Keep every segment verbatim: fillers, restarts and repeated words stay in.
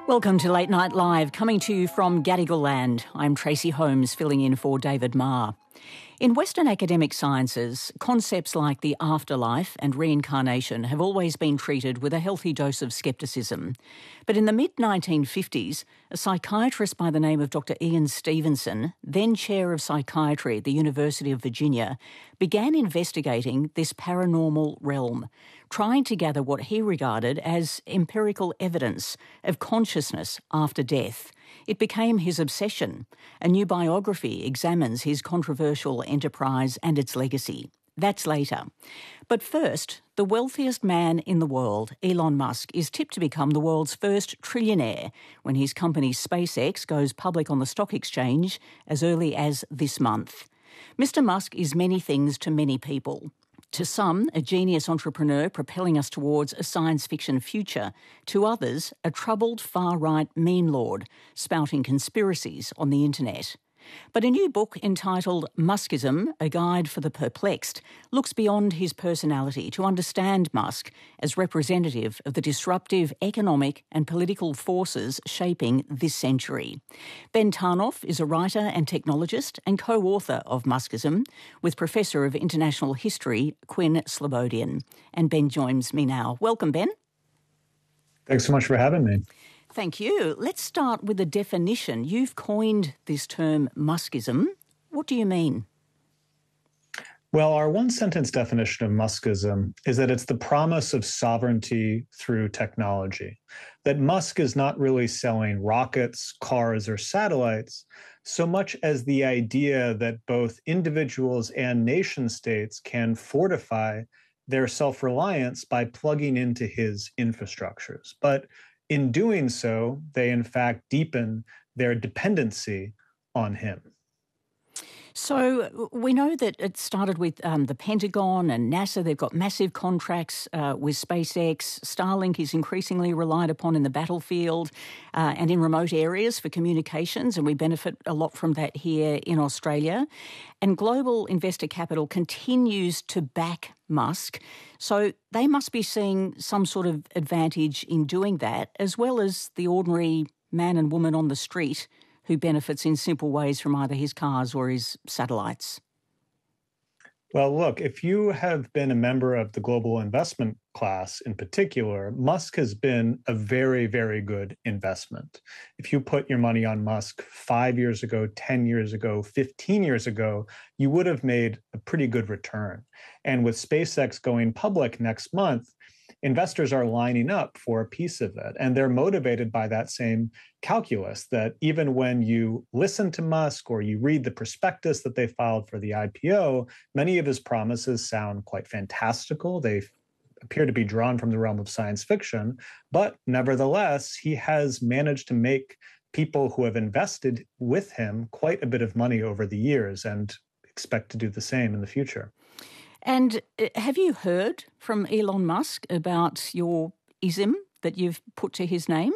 Welcome to Late Night Live, coming to you from Gadigal Land. I'm Tracy Holmes, filling in for David Marr. In Western academic sciences, concepts like the afterlife and reincarnation have always been treated with a healthy dose of scepticism. But in the mid nineteen fifties, a psychiatrist by the name of Doctor Ian Stevenson, then chair of psychiatry at the University of Virginia, began investigating this paranormal realm, trying to gather what he regarded as empirical evidence of consciousness after death. It became his obsession. A new biography examines his controversial enterprise and its legacy. That's later. But first, the wealthiest man in the world, Elon Musk, is tipped to become the world's first trillionaire when his company SpaceX goes public on the stock exchange as early as this month. Mister Musk is many things to many people. To some, a genius entrepreneur propelling us towards a science fiction future. To others, a troubled far-right meme lord spouting conspiracies on the internet. But a new book entitled Muskism, A Guide for the Perplexed, looks beyond his personality to understand Musk as representative of the disruptive economic and political forces shaping this century. Ben Tarnoff is a writer and technologist and co-author of Muskism with Professor of International History Quinn Slobodian. And Ben joins me now. Welcome, Ben. Thanks so much for having me. Thank you. Let's start with a definition. You've coined this term Muskism. What do you mean? Well, our one-sentence definition of Muskism is that it's the promise of sovereignty through technology. That Musk is not really selling rockets, cars, or satellites, so much as the idea that both individuals and nation-states can fortify their self-reliance by plugging into his infrastructures. But in doing so, they in fact deepen their dependency on him. So we know that it started with um, the Pentagon and NASA. They've got massive contracts uh, with SpaceX. Starlink is increasingly relied upon in the battlefield uh, and in remote areas for communications, and we benefit a lot from that here in Australia. And global investor capital continues to back Musk. So they must be seeing some sort of advantage in doing that, as well as the ordinary man and woman on the street who benefits in simple ways from either his cars or his satellites. Well, look, if you have been a member of the global investment class in particular, Musk has been a very, very good investment. If you put your money on Musk five years ago, ten years ago, fifteen years ago, you would have made a pretty good return. And with SpaceX going public next month, investors are lining up for a piece of it. And they're motivated by that same calculus that even when you listen to Musk or you read the prospectus that they filed for the I P O, many of his promises sound quite fantastical. They appear to be drawn from the realm of science fiction. But nevertheless, he has managed to make people who have invested with him quite a bit of money over the years and expect to do the same in the future. And have you heard from Elon Musk about your ism that you've put to his name?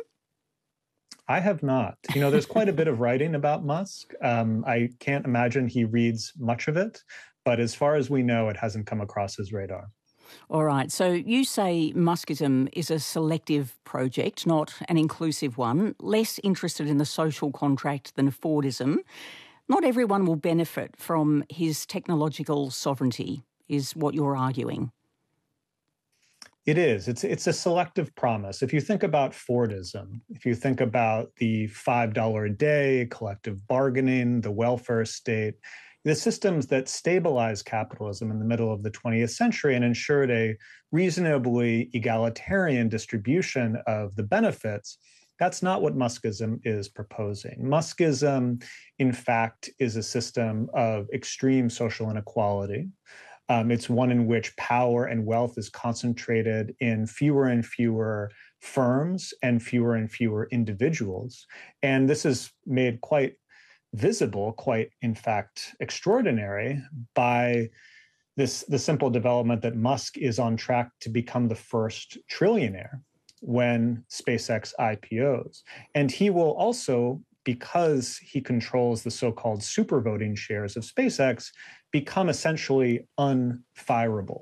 I have not. You know, there's quite a bit of writing about Musk. Um, I can't imagine he reads much of it, but as far as we know, it hasn't come across his radar. All right. So you say Muskism is a selective project, not an inclusive one, less interested in the social contract than Fordism. Not everyone will benefit from his technological sovereignty, is what you're arguing. It is. It's it's a selective promise. If you think about Fordism, if you think about the five dollars a day, collective bargaining, the welfare state, the systems that stabilized capitalism in the middle of the twentieth century and ensured a reasonably egalitarian distribution of the benefits, that's not what Muskism is proposing. Muskism, in fact, is a system of extreme social inequality. Um, it's one in which power and wealth is concentrated in fewer and fewer firms and fewer and fewer individuals. And this is made quite visible, quite, in fact, extraordinary by this the simple development that Musk is on track to become the first trillionaire when SpaceX I P Os. And he will also, because he controls the so-called super voting shares of SpaceX, become essentially unfireable.